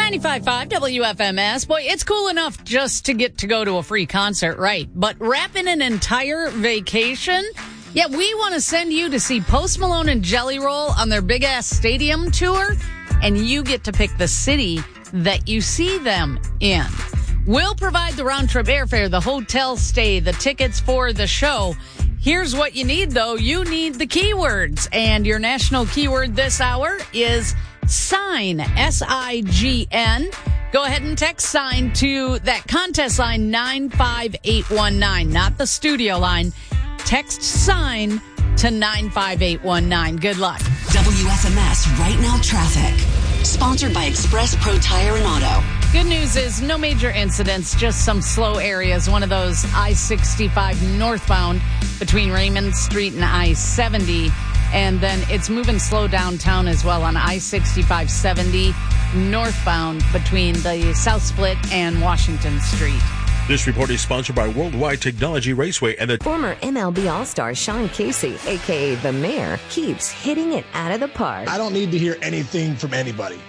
95.5 WFMS. Boy, it's cool enough just to get to go to a free concert, right? But wrapping an entire vacation? Yeah, we want to send you to see Post Malone and Jelly Roll on their big-ass stadium tour, and you get to pick the city that you see them in. We'll provide the round-trip airfare, the hotel stay, the tickets for the show. Here's what you need, though. You need the keywords, and your national keyword this hour is SIGN, S-I-G-N. Go ahead and text SIGN to that contest line 95819, not the studio line. Text SIGN to 95819. Good luck. WFMS Right Now Traffic. Sponsored by Express Pro Tire and Auto. Good news is no major incidents, just some slow areas. One of those I-65 northbound between Raymond Street and I-70. And then it's moving slow downtown as well on I-65-70 northbound between the South Split and Washington Street. This report is sponsored by Worldwide Technology Raceway and the former MLB All-Star Sean Casey, a.k.a. The Mayor, keeps hitting it out of the park. I don't need to hear anything from anybody.